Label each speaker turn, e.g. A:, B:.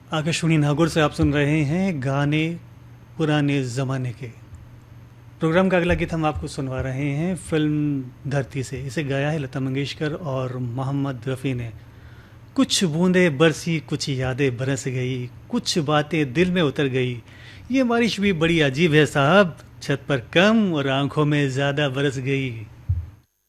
A: आकाशवाणी नागौर से आप सुन रहे हैं गाने पुराने ज़माने के। प्रोग्राम का अगला गीत हम आपको सुनवा रहे हैं फिल्म धरती से। इसे गाया है लता मंगेशकर और मोहम्मद रफ़ी ने। कुछ बूंदें बरसी, कुछ यादें बरस गई, कुछ बातें दिल में उतर गई। ये बारिश भी बड़ी अजीब है साहब, छत पर कम और आंखों में ज़्यादा बरस गई।